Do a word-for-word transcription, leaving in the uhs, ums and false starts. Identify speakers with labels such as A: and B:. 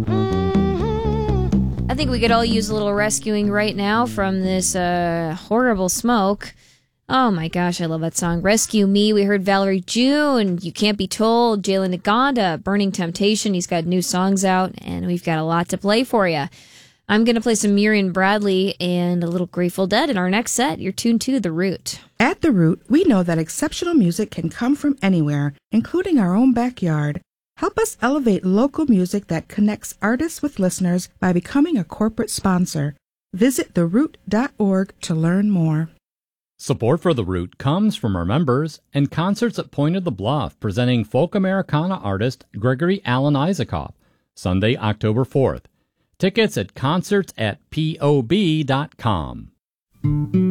A: I think we could all use a little rescuing right now from this uh, horrible smoke. Oh my gosh, I love that song. Rescue Me. We heard Valerie June, You Can't Be Told, Jalen Naganda, Burning Temptation. He's got new songs out, and we've got a lot to play for you. I'm going to play some Miriam Bradley and a little Grateful Dead in our next set. You're tuned to The Root.
B: At The Root, we know that exceptional music can come from anywhere, including our own backyard. Help us elevate local music that connects artists with listeners by becoming a corporate sponsor. Visit the root dot org to learn more.
C: Support for The Root comes from our members and concerts at Point of the Bluff, presenting folk Americana artist Gregory Alan Isaacoff, Sunday, October fourth. Tickets at concerts at P O B dot com.